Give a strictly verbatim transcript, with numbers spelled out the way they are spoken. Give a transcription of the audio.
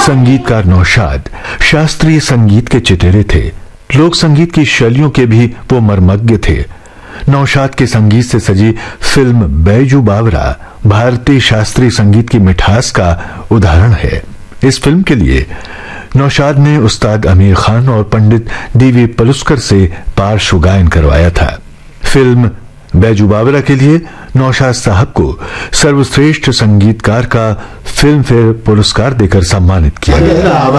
संगीतकार नौशाद शास्त्रीय संगीत के चितेरे थे। लोक संगीत की शैलियों के भी वो मर्मज्ञ थे। नौशाद के संगीत से सजी फिल्म बैजू बावरा भारतीय शास्त्रीय संगीत की मिठास का उदाहरण है। इस फिल्म के लिए नौशाद ने उस्ताद अमीर खान और पंडित डीवी पलुस्कर से पार्श्व गायन करवाया था। फिल्म बैजू बावरा के लिए नौशाद साहब को सर्वश्रेष्ठ संगीतकार का फिल्म फेयर पुरस्कार देकर सम्मानित किया गया।